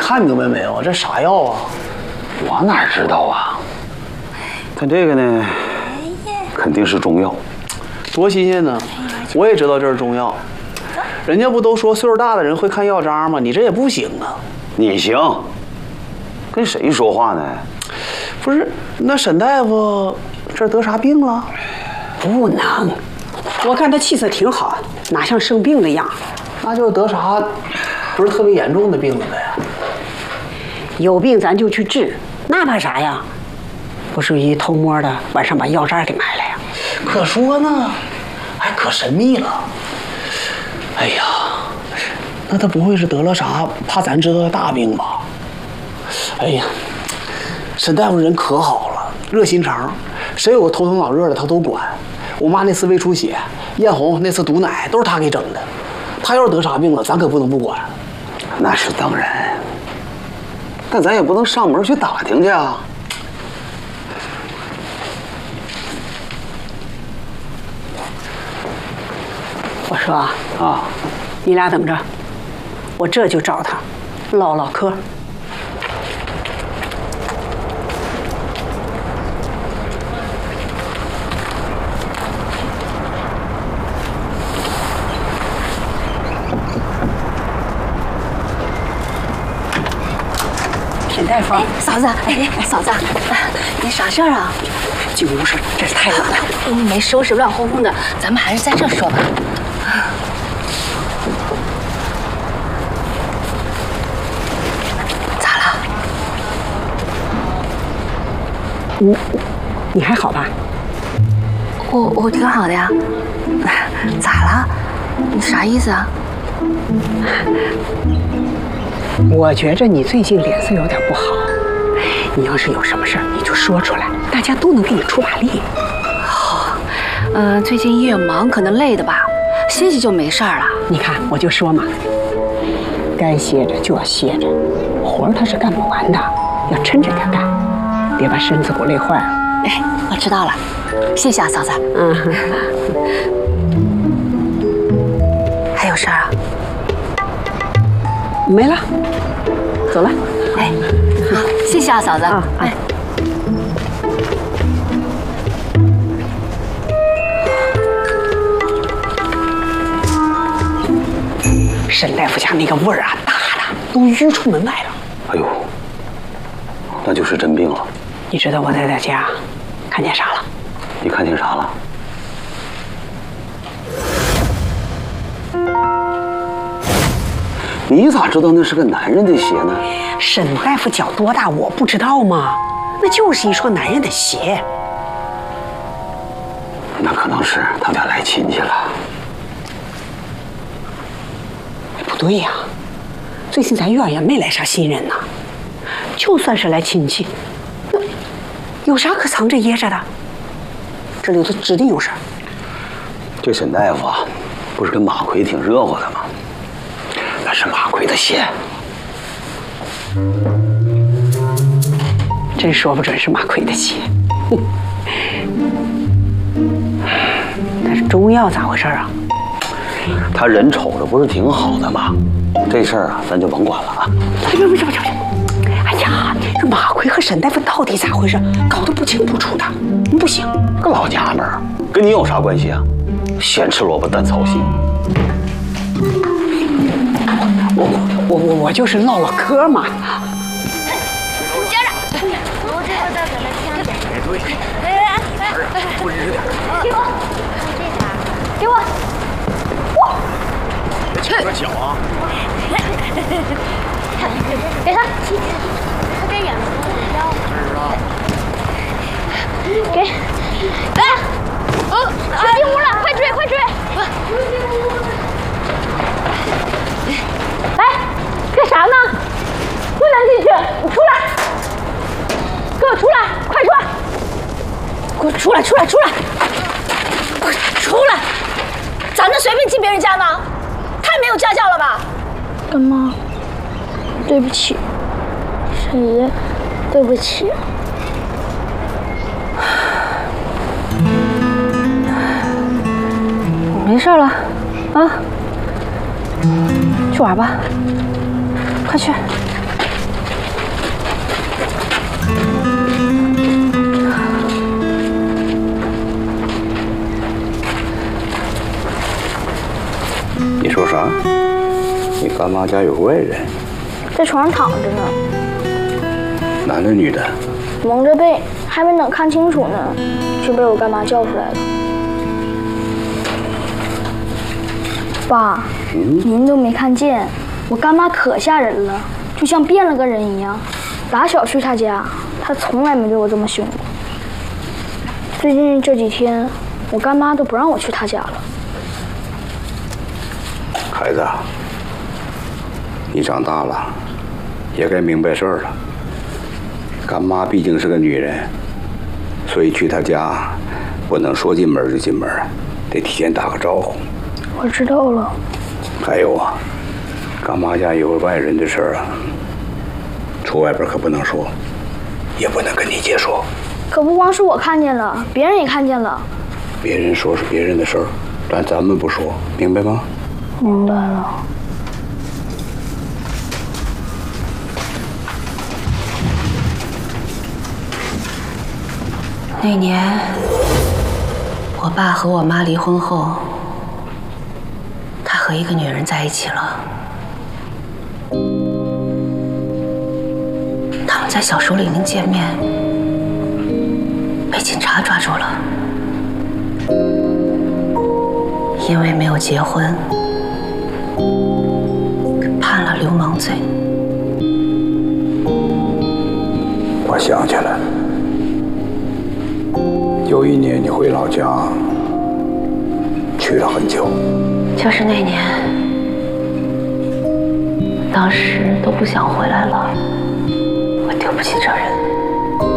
看明白没有？这啥药啊？ 我哪知道啊？但这个呢，肯定是中药。 多新鲜呢！我也知道这是中药。人家不都说岁数大的人会看药章吗？你这也不行啊！ 你行？跟谁说话呢？ 不是，那沈大夫这得啥病了？ 不能，我看他气色挺好，哪像生病的样？ 那就是得啥不是特别严重的病了呗？ 有病咱就去治，那怕啥呀？不至于偷摸的晚上把药渣给埋了呀？ 可说呢，还可神秘了。哎呀，那他不会是得了啥怕咱知道的大病吧？哎呀，沈大夫人可好了，热心肠，谁有个头疼脑热的他都管。我妈那次胃出血，艳红那次堵奶都是他给整的。他要是得啥病了，咱可不能不管。 那是当然，但咱也不能上门去打听去啊。 我说啊，你俩等着，我这就找他唠唠嗑。沈大夫， 嫂子，嫂子，你啥事儿啊？ 进屋事，这是太晚了。 没收拾，乱哄哄的，咱们还是在这说吧。咋了？ 你还好吧？ 我挺好的呀。咋了？你啥意思啊？ 我觉着你最近脸色有点不好，你要是有什么事儿，你就说出来，大家都能给你出把力。 最近医院忙，可能累的吧，歇歇就没事儿了。 你看，我就说嘛，该歇着就要歇着，活儿他是干不完的，要抻着点干，别把身子给我累坏了。 哎，我知道了，谢谢啊，嫂子。还有事儿啊？ 没了，走了。 哎，好，谢谢啊，嫂子。哎。 沈大夫家那个味儿啊，大的都淤出门外了。 哎呦，那就是真病了。 你知道我在他家看见啥了？ 你看见啥了？你咋知道那是个男人的鞋呢？ 沈大夫脚多大，我不知道吗？那就是一双男人的鞋。 那可能是他家来亲戚了。 不对呀，最近咱院也没来啥新人呢。就算是来亲戚，那有啥可藏着掖着的？这里头指定有事儿。 这沈大夫啊，不是跟马奎挺热乎的吗？那是马奎的鞋。 真说不准是马奎的鞋。但是中药咋回事啊？ 他人瞅着不是挺好的吗？这事儿啊，咱就甭管了啊。 不是，哎呀，这马奎和沈大夫到底咋回事？搞得不清不楚的，不行。 个老娘们儿，跟你有啥关系啊？咸吃萝卜淡操心。 我就是唠唠嗑嘛。 接着，我这个再给他添点。对， 不知点。 给我。哇！ 这个小啊。 给他。他跟远处的腰。 是啊。 给。来。进屋了，快追！来，干啥呢？不能进去，你出来！给我出来，快出来！给我出来！快出来！咋能随便进别人家呢？太没有家教了吧！ 干妈，对不起，沈爷，对不起。 没事了，啊，去玩吧，快去。 干妈家有个外人， 在床上躺着呢， 男的女的？ 蒙着被，还没等看清楚呢，就被我干妈叫出来了。爸，您都没看见，我干妈可吓人了，就像变了个人一样。打小去她家，她从来没对我这么凶过。最近这几天，我干妈都不让我去她家了。 孩子，你长大了，也该明白事儿了。干妈毕竟是个女人，所以去她家不能说进门就进门，得提前打个招呼。 我知道了。 还有啊，干妈家有个外人的事儿啊，出外边可不能说，也不能跟你姐说。 可不光是我看见了，别人也看见了。 别人说是别人的事儿，但咱们不说，明白吗？ 明白了。 那年，我爸和我妈离婚后，他和一个女人在一起了。他们在小树林见面，被警察抓住了。因为没有结婚，判了流氓罪。 我想起来了。有一年你回老家，去了很久。 就是那年，当时都不想回来了，我丢不起这人。